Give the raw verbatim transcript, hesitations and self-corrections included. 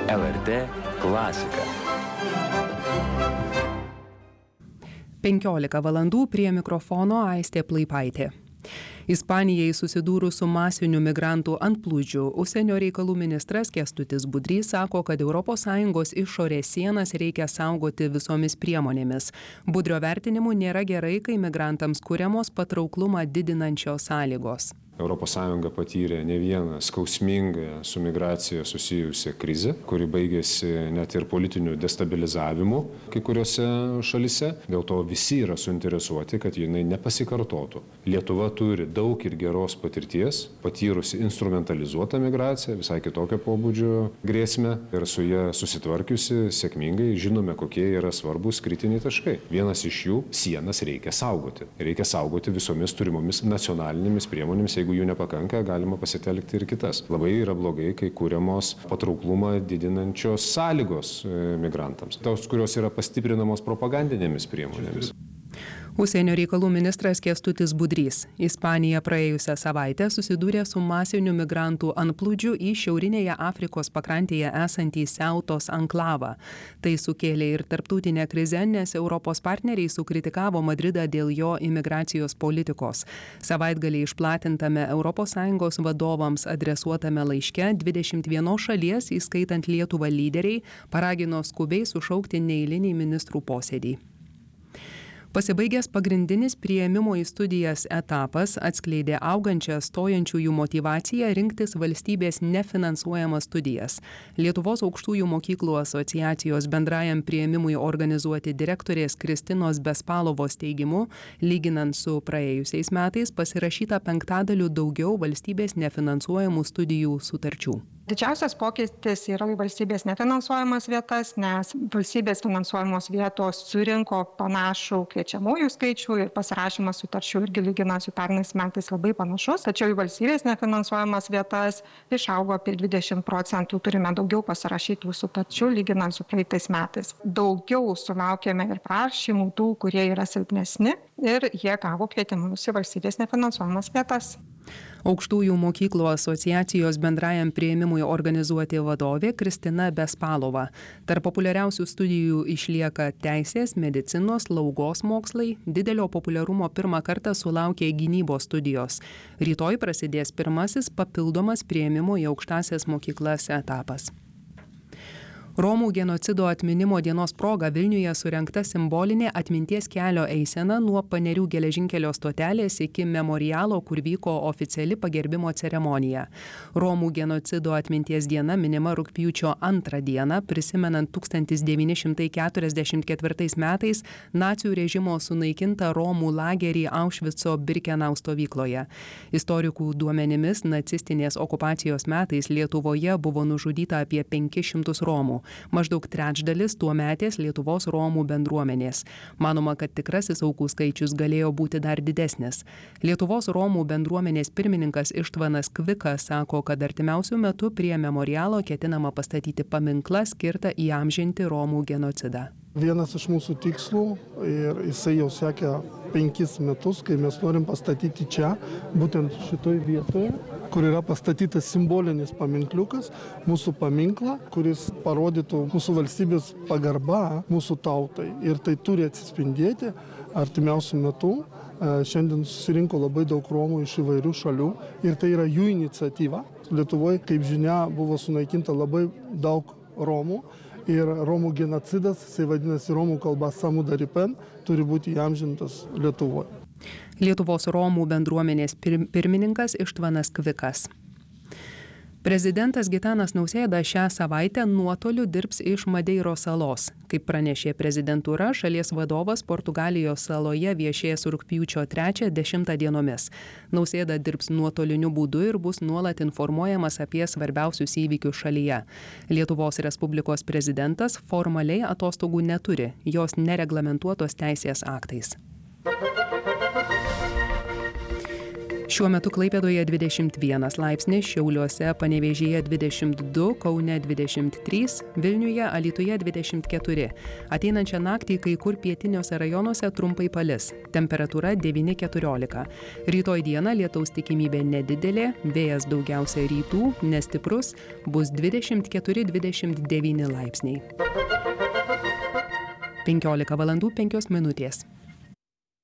L R T klasika. penkiolika valandų prie mikrofono Aistė Plaipaitė. Ispanijai susidūrus su masiniu migrantų antplūdžiu, užsienio reikalų ministras Kęstutis Budrys sako, kad Europos Sąjungos išorės sienas reikia saugoti visomis priemonėmis. Budrio vertinimu nėra gerai, kai migrantams kuriamos patrauklumą didinančios sąlygos. Europos Sąjunga patyrė ne vieną skausmingą su migracija susijusią krizę, kuri baigėsi net ir politiniu destabilizavimu kai kuriuose šalise. Dėl to visi yra suinteresuoti, kad jinai nepasikartotų. Lietuva turi daug ir geros patirties, patyrusi instrumentalizuotą migraciją, visai kitokio pobūdžio grėsmę ir su ją susitvarkiusi sėkmingai. Žinome, kokie yra svarbus kritiniai taškai. Vienas iš jų - sienas reikia saugoti. Reikia saugoti visomis turimomis nacionalinėmis priemonėmis. Jeigu jų nepakanka, galima pasitelkti ir kitas. Labai yra blogai, kai kūriamos patrauklumą didinančios sąlygos migrantams. Tos, kurios yra pastiprinamos propagandinėmis priemonėmis. Užsienio reikalų ministras Kęstutis Budrys. Ispanija praėjusią savaitę susidūrė su masiniu migrantų antplūdžiu į šiaurinėje Afrikos pakrantėje esantį Siautos anklavą. Tai sukėlė ir tarptautinę krizę, nes Europos partneriai sukritikavo Madridą dėl jo imigracijos politikos. Savaitgalį išplatintame Europos Sąjungos vadovams adresuotame laiške dvidešimt vienos šalies, įskaitant Lietuvą lyderiai, paragino skubiai sušaukti neeilinį ministrų posėdį. Pasibaigęs pagrindinis priėmimo į studijas etapas atskleidė augančią stojančiųjų motyvaciją rinktis valstybės nefinansuojamas studijas. Lietuvos aukštųjų mokyklų asociacijos bendrajam priėmimui organizuoti direktorės Kristinos Bespalovos teigimu, lyginant su praėjusiais metais pasirašyta penktadaliu daugiau valstybės nefinansuojamų studijų sutarčių. Didžiausias pokytis yra į valstybės nefinansuojamas vietas, nes valstybės finansuojamos vietos surinko panašų kviečiamųjų skaičių ir pasirašymas sutarčių irgi lyginant su pernais metais labai panašus. Tačiau į valstybės nefinansuojamas vietas išaugo apie dvidešimt procentų, turime daugiau pasirašytų sutarčių lyginant su praeitais metais. Daugiau sulaukėme ir prašymų tų, kurie yra silpnesni ir jie gavo kvietimus į valstybės nefinansuojamas vietas. Aukštųjų mokyklų asociacijos bendrajam priėmimui organizuoti vadovė Kristina Bespalova. Tarp populiariausių studijų išlieka teisės, medicinos, slaugos mokslai. Didelio populiarumo pirmą kartą sulaukė gynybos studijos. Rytoj prasidės pirmasis papildomas priėmimo į aukštąsias mokyklas etapas. Romų genocido atminimo dienos proga Vilniuje surengta simbolinė atminties kelio eisena nuo Panerių geležinkelio stotelės iki memorialo, kur vyko oficiali pagerbimo ceremonija. Romų genocido atminties diena minima rugpjūčio antrą dieną, prisimenant tūkstantis devyni šimtai keturiasdešimt ketvirtais metais nacių režimo sunaikintą Romų lagerį Aušvico Birkenau stovykloje. Istorikų duomenimis nacistinės okupacijos metais Lietuvoje buvo nužudyta apie penkis šimtus Romų. Maždaug trečdalis tuometės Lietuvos Romų bendruomenės. Manoma, kad tikrasis aukų skaičius galėjo būti dar didesnis. Lietuvos Romų bendruomenės pirmininkas Ištvanas Kvikas sako, kad artimiausių metų prie memorialo ketinama pastatyti paminklą skirtą įamžinti Romų genocidą. Vienas iš mūsų tikslų, ir jisai jau sekė penkis metus, kai mes norim pastatyti čia, būtent šitoj vietoje, kur yra pastatytas simbolinis paminkliukas, mūsų paminklą, kuris parodytų mūsų valstybės pagarbą mūsų tautai. Ir tai turi atsispindėti artimiausių metų. Šiandien susirinko labai daug Romų iš įvairių šalių ir tai yra jų iniciatyva. Lietuvoje, kaip žinia, buvo sunaikinta labai daug Romų. Ir Romų genocidas, jisai vadinasi Romų kalba Samudaripen, turi būti įamžintas Lietuvoje. Lietuvos Romų bendruomenės pirmininkas Ištvanas Kvikas. Prezidentas Gitanas Nausėda šią savaitę nuotoliu dirbs iš Madeiros salos. Kaip pranešė prezidentūra, šalies vadovas Portugalijos saloje viešės rugpjūčio trečią dešimtą dienomis. Nausėda dirbs nuotoliniu būdu ir bus nuolat informuojamas apie svarbiausius įvykius šalyje. Lietuvos Respublikos prezidentas formaliai atostogų neturi, jos nereglamentuotos teisės aktais. Šiuo metu Klaipėdoje dvidešimt vienas laipsnis, Šiauliuose, Panevėžyje dvidešimt du, Kaune dvidešimt trys, Vilniuje, Alytuje dvidešimt keturi. Ateinančią naktį kai kur pietiniuose rajonuose trumpai palis. Temperatūra devyni keturiolika. Rytoj dieną lietaus tikimybė nedidelė, vėjas daugiausia rytų, nestiprus, bus dvidešimt keturi dvidešimt devyni laipsniai. penkiolika valandų penkios minutės.